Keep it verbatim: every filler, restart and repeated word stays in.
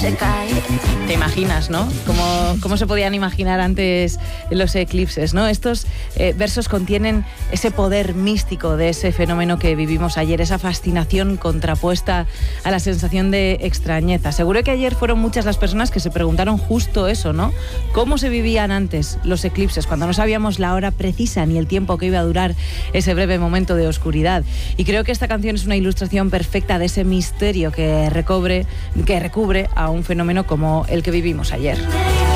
se cae. Te imaginas, ¿no? Cómo, cómo se podían imaginar antes los eclipses, ¿no? Estos eh, versos contienen ese poder místico de ese fenómeno que vivimos ayer, esa fascinación contrapuesta a la sensación de extrañeza. Seguro que ayer fueron muchas las personas que se preguntaron justo eso, ¿no? ¿Cómo se vivían antes los eclipses, cuando no sabíamos la hora precisa ni el tiempo que iba a durar ese breve momento de oscuridad? Y creo que esta canción es una ilustración perfecta de ese misterio que recobre, que recubre a un fenómeno como el que vivimos ayer.